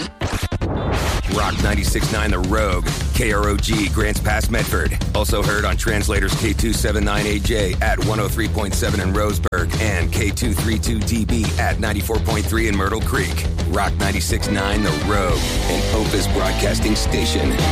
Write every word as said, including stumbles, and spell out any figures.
Rock ninety-six point nine The Rogue, K R O G, Grants Pass, Medford. Also heard on Translators K two seventy-nine A J at one oh three point seven in Roseburg and K two thirty-two D B at ninety-four point three in Myrtle Creek. Rock ninety-six point nine The Rogue, an Opus Broadcasting station.